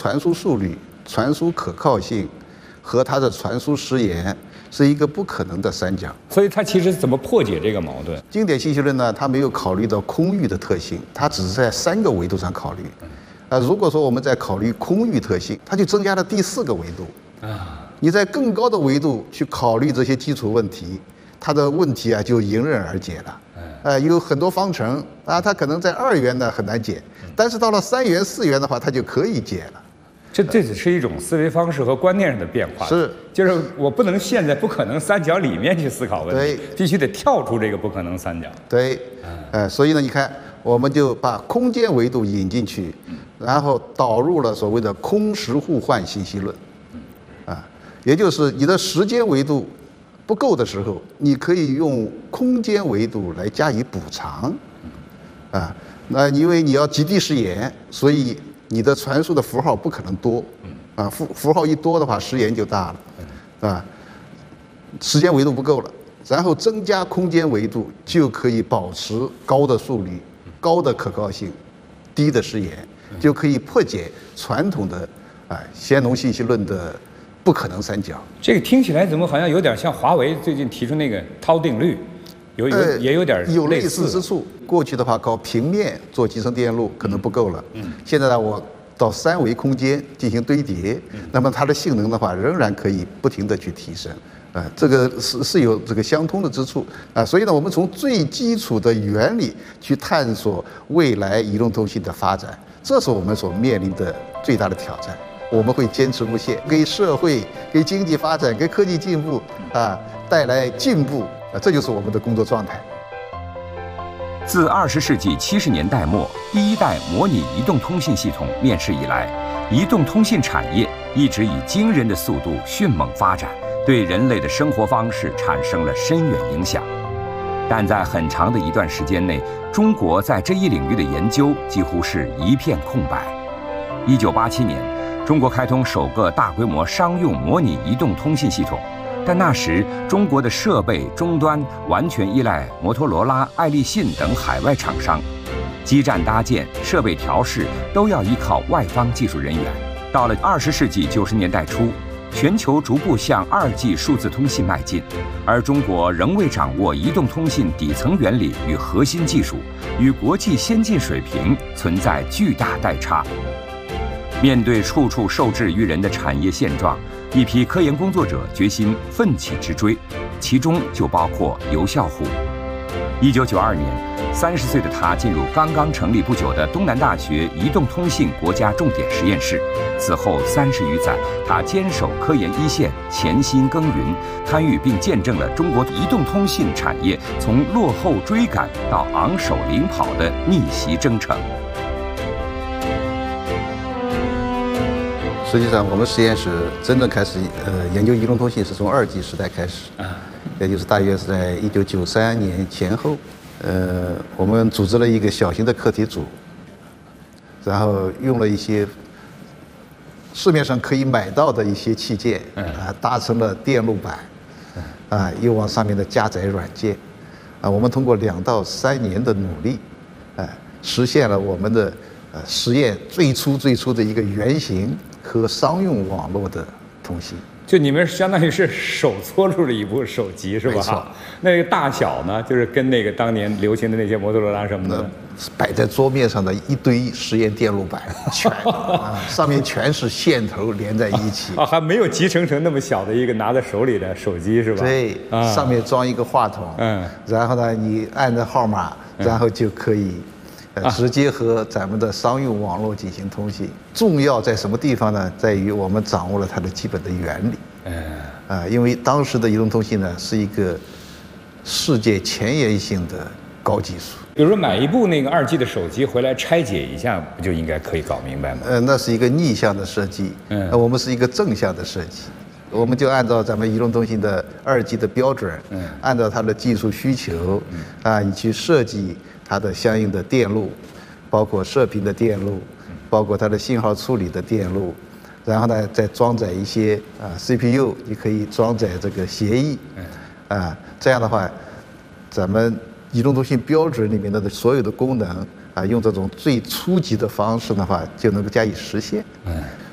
传输速率、传输可靠性和它的传输时延是一个不可能的三角。 所以它其实怎么破解这个矛盾？ 经典信息论呢，它没有考虑到空域的特性，它只是在3个维度上考虑。如果说我们在考虑空域特性，它就增加了第4个维度。你在更高的维度去考虑这些基础问题，它的问题就迎刃而解了。有很多方程它可能在2元呢很难解，但是到了3元、4元的话，它就可以解了。 这只是一种思维方式和观念上的变化。 是， 就是我不能现在不可能三角里面去思考问题，必须得跳出这个不可能三角。 对，所以呢，你看，我们就把空间维度引进去，然后导入了所谓的空时互换信息论。也就是你的时间维度不够的时候，你可以用空间维度来加以补偿。那因为你要极地时延，所以你的传输的符号不可能多。符号一多的话，时延就大了。时间维度不够了，然后增加空间维度，就可以保持高的速率、高的可靠性、低的时延，就可以破解传统的暹龙信息论的不可能三角。 这个听起来怎么好像有点像华为最近提出那个涛定律，也有点有类似之处。过去的话，靠平面做集成电路可能不够了。现在呢，我到3维空间进行堆叠，那么它的性能的话，仍然可以不停地去提升。这个是有这个相通的之处。所以呢，我们从最基础的原理去探索未来移动通信的发展，这是我们所面临的最大的挑战。我们会坚持不懈，给社会、给经济发展、给科技进步带来进步。这就是我们的工作状态。 自20世纪70年代末第一代模拟移动通信系统面世以来，移动通信产业一直以惊人的速度迅猛发展，对人类的生活方式产生了深远影响。但在很长的一段时间内，中国在这一领域的研究几乎是一片空白。1987年，中国开通首个大规模商用模拟移动通信系统。但那时，中国的设备终端完全依赖摩托罗拉、爱立信等海外厂商，基站搭建、设备调试都要依靠外方技术人员。到了20世纪90年代初，全球逐步向2G 数字通信迈进，而中国仍未掌握移动通信底层原理与核心技术，与国际先进水平存在巨大代差。面对处处受制于人的产业现状，一批科研工作者决心奋起直追，其中就包括游啸虎。1992年，30岁的他进入刚刚成立不久的东南大学移动通信国家重点实验室。此后30余载，他坚守科研一线，潜心耕耘，参与并见证了中国移动通信产业从落后追赶到昂首领跑的逆袭征程。 实际上，我们实验室真正开始研究移动通信是从2G 时代开始，也就是大约是在1993年前后。我们组织了一个小型的课题组，然后用了一些市面上可以买到的一些器件，搭成了电路板，又往上面的加载软件，我们通过2到3年的努力，实现了我们的实验最初的一个原型和商用网络的通信。 就你们相当于是手搓出了一部手机是吧？ 没错。 那个大小呢，就是跟那个当年流行的那些摩托罗拉什么的， 摆在桌面上的一堆实验电路板，上面全是线头连在一起。 还没有集成成那么小的一个拿在手里的手机是吧？ 对，上面装一个话筒，然后呢，你按着号码，然后就可以直接和咱们的商用网络进行通信。重要在什么地方呢？在于我们掌握了它的基本的原理。因为当时的移动通信呢是一个世界前沿性的高技术。 比如说买一部那个2G 的手机回来拆解一下，不就应该可以搞明白吗？ 那是一个逆向的设计，我们是一个正向的设计。我们就按照咱们移动通信的2G 的标准，按照它的技术需求，你去设计它的相应的电路，包括射频的电路，包括它的信号处理的电路，然后呢再装载一些CPU， 你可以装载这个协议，这样的话，咱们移动通信标准里面的所有的功能用这种最初级的方式的话，就能够加以实现。